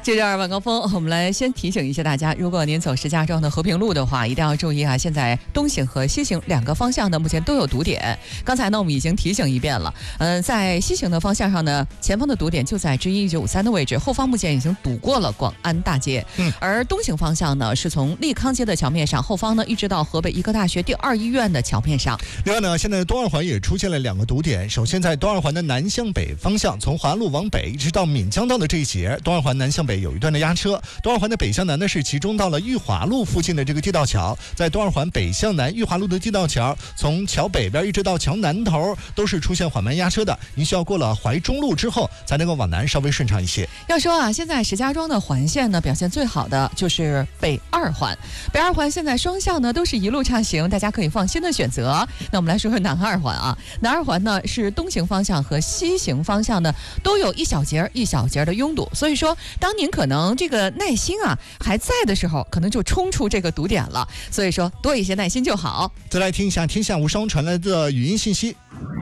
这段晚高峰，我们来先提醒一下大家，如果您走石家庄的和平路的话，一定要注意啊！现在东行和西行两个方向呢，目前都有堵点。刚才呢，我们已经提醒一遍了。在西行的方向上呢，前方的堵点就在G1953的位置，后方目前已经堵过了广安大街。而东行方向呢，是从利康街的桥面上，后方呢一直到河北医科大学第2医院的桥面上。 另外呢，现在东二环也出现了2个堵点。首先在东二环的南向北方向，从华路往北一直到闽江道的这一节，东二环南向北有一段的压车。东二环的北向南呢是集中到了裕华路附近的这个地道桥，在东二环北向南裕华路的地道桥，从桥北边一直到桥南头都是出现缓慢压车的，您需要过了怀中路之后才能够往南稍微顺畅一些。 要说啊，现在石家庄的环线呢表现最好的就是北二环，北二环现在双向呢都是一路畅行，大家可以放心的选择。那我们来说说南二环啊，南二环呢是东行方向和西行方向呢都有一小节的拥堵，所以说当您可能这个耐心啊还在的时候，可能就冲出这个堵点了，所以说多一些耐心就好。 再来听一下天下无双传来的语音信息。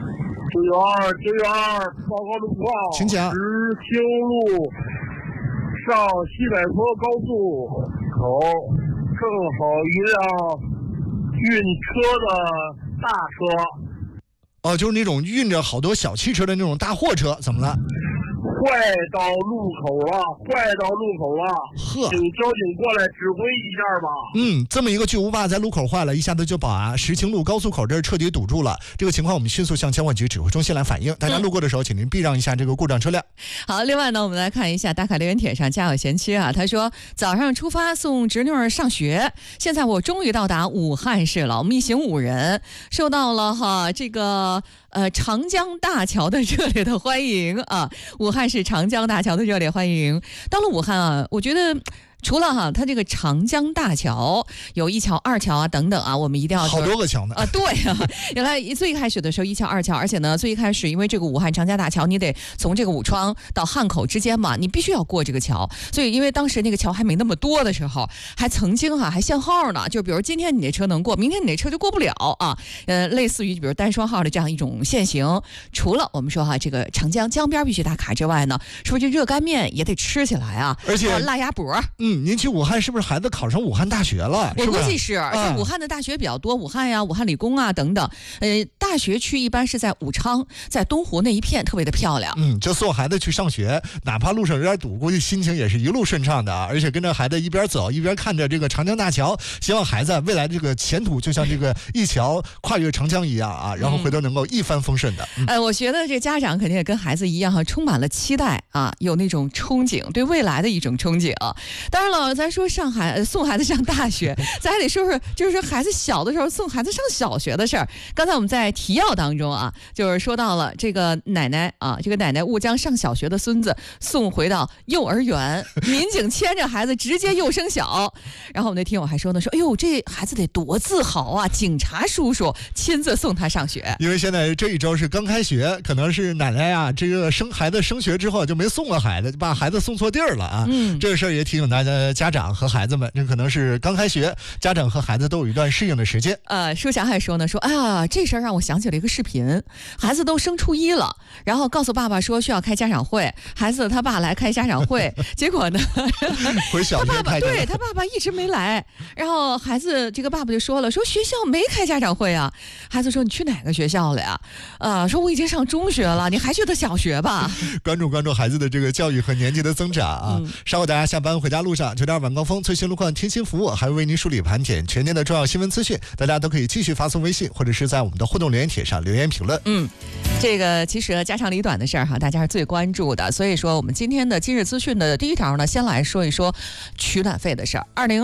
9月2报告路况， 请讲。 石兴路上西柏坡高速口正好一辆运车的大车， 就是那种运着好多小汽车的那种大货车，怎么了？ 坏到路口了， 呵， 请交警过来指挥一下吧。 这么一个巨无霸在路口坏了，一下子就把石青路高速口这儿彻底堵住了。这个情况我们迅速向交管局指挥中心来反映，大家路过的时候请您避让一下这个故障车辆。 好，另外呢，我们来看一下打卡留言帖上家有贤妻啊，他说早上出发送侄女儿上学，现在我终于到达武汉市了，我们一行5人受到了这个长江大桥的热烈的欢迎啊！武汉市长江大桥的热烈欢迎。到了武汉啊，我觉得除了它这个长江大桥有1桥、2桥啊等等啊，我们一定要好多个桥呢啊！对啊，原来最开始的时候1桥、2桥，而且呢，最一开始因为这个武汉长江大桥，你得从这个武昌到汉口之间嘛，你必须要过这个桥，所以因为当时那个桥还没那么多的时候，还曾经还限号呢，就比如今天你那车能过，明天你那车就过不了啊。类似于比如单双号的这样一种限行。除了我们说这个长江江边必须打卡之外呢，是不是这热干面也得吃起来啊？ 而且辣鸭脖。 您去武汉是不是孩子考上武汉大学了？ 我估计是，而且武汉的大学比较多，武汉呀、武汉理工啊等等。大学区一般是在武昌、在东湖那一片，特别的漂亮。 就送孩子去上学，哪怕路上有点堵，估计心情也是一路顺畅的啊！而且跟着孩子一边走一边看着这个长江大桥，希望孩子未来这个前途就像这个一桥跨越长江一样啊，然后回头能够一帆风顺的。 我觉得这家长肯定也跟孩子一样充满了期待啊，有那种憧憬，对未来的一种憧憬。当然了，咱说送孩子上大学，咱还得说说，就是孩子小的时候送孩子上小学的事儿。刚才我们在提要当中啊，就是说到了这个奶奶啊，这个奶奶误将上小学的孙子送回到幼儿园，民警牵着孩子直接幼升小。然后我们那听友还说呢，说哎呦，这孩子得多自豪啊，警察叔叔亲自送他上学。 因为现在这一周是刚开学，可能是奶奶啊，这个孩子升学之后就没送过孩子，就把孩子送错地儿了啊。这个事儿也提醒大家家长和孩子们，这可能是刚开学，家长和孩子都有一段适应的时间。 舒霞还说呢，说这事儿让我想起了一个视频，孩子都升初1了，然后告诉爸爸说需要开家长会，孩子他爸来开家长会，结果呢， 回小学开他爸爸一直没来，然后孩子这个爸爸就说了，说学校没开家长会啊，孩子说你去哪个学校了呀？说我已经上中学了，你还去的小学吧？ 关注孩子的这个教育和年纪的增长啊！稍后大家下班回家路上9点晚高峰最新路况贴心服务，还会为您梳理盘点全年的重要新闻资讯，大家都可以继续发送微信或者是在我们的互动留言帖上留言评论。 这个其实家长里短的事儿大家是最关注的，所以说我们今天的今日资讯的第一条呢，先来说一说取暖费的事儿。